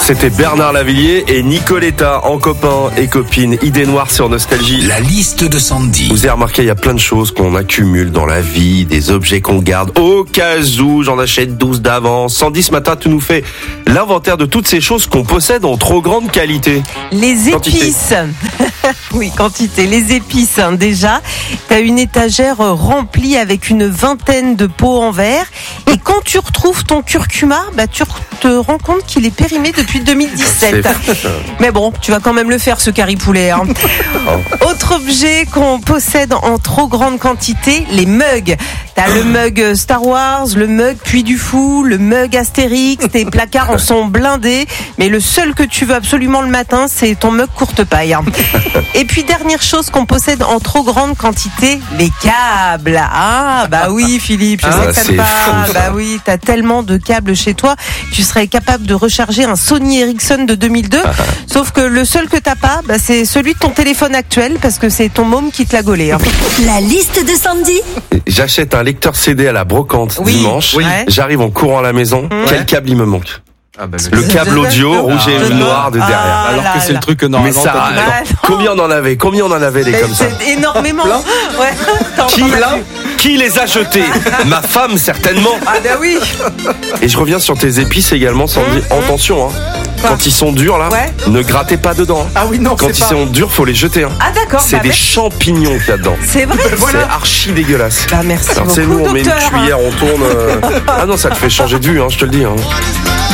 C'était Bernard Lavilliers et Nicoletta en copains et copines. Idée noire sur Nostalgie. La liste de Sandy. Vous avez remarqué, il y a plein de choses qu'on accumule dans la vie, des objets qu'on garde au cas où. J'en achète 12 d'avance. Sandy, ce matin, tu nous fais l'inventaire de toutes ces choses qu'on possède en trop grande qualité. Les Quantité. épices. Oui, quantité. Les épices, déjà. T'as une étagère remplie avec une vingtaine de pots en verre. Et quand tu retrouves ton curcuma, tu te rends compte qu'il est périmé depuis 2017. Mais bon, tu vas quand même le faire, ce curry poulet. Autre objet qu'on possède en trop grande quantité, les mugs. T'as le mug Star Wars, le mug Puy du Fou, le mug Astérix. Tes placards en sont blindés. Mais le seul que tu veux absolument le matin, c'est ton mug courte paille. Et puis, dernière chose qu'on possède en trop grande quantité, les câbles. Ah, bah oui, Philippe, je sais que t'aimes pas. Bah oui, t'as tellement de câbles chez toi, tu serais capable de recharger un Sony Ericsson de 2002. Sauf que le seul que t'as pas, c'est celui de ton téléphone actuel, parce que c'est ton môme qui te l'a gaulé. La liste de Sandy. J'achète un lecteur CD à la brocante dimanche. Oui. J'arrive en courant à la maison. Quel câble il me manque? Le câble audio rouge et noir de derrière. Alors que c'est le truc que normalement. Mais ça, combien on en avait des comme ça? C'est énormément. Qui les a jetés? Ma femme, certainement. Ah bah oui. Et je reviens sur tes épices également, Sandy. Attention, quand ils sont durs là, ne grattez pas dedans. Ah oui, non, quand ils sont durs, faut les jeter. Ah d'accord. C'est des champignons qu'il y a dedans. C'est vrai. C'est archi dégueulasse. Bah merci beaucoup, nous, on met une docteur. cuillère, on tourne. Ah non, ça te fait changer de vue, je te le dis.